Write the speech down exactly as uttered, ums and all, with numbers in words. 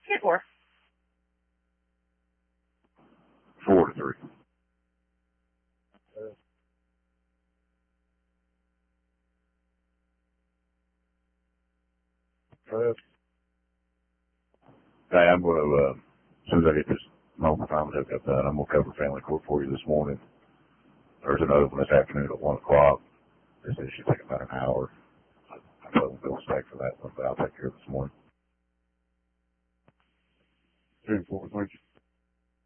Ten four. Four to three. Uh, Hey, I'm going to, uh, as soon as I get this mobile phone hookup done, I'm going to cover family court for you this morning. There's another one this afternoon at one o'clock. This it should take about an hour. I told them Bill Stack for that one, but I'll take care of it this morning. ten four, thank you.